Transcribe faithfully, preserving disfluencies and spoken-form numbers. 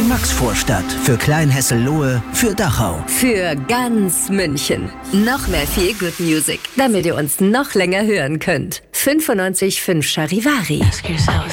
Maxvorstadt, für Kleinhessel-Lohe, für Dachau. Für ganz München. Noch mehr Feel Good Music, damit ihr uns noch länger hören könnt. fünfundneunzig Komma fünf Charivari.